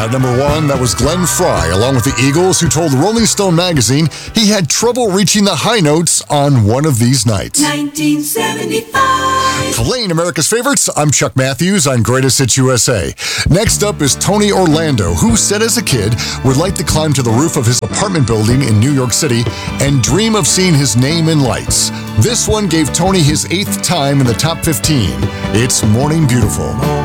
At number 1, that was Glenn Frey, along with the Eagles, who told Rolling Stone magazine he had trouble reaching the high notes on one of these nights. 1975. Playing America's favorites, I'm Chuck Matthews on Greatest Hits USA. Next up is Tony Orlando, who said as a kid would like to climb to the roof of his apartment building in New York City and dream of seeing his name in lights. This one gave Tony his 8th time in the top 15. It's Morning Beautiful.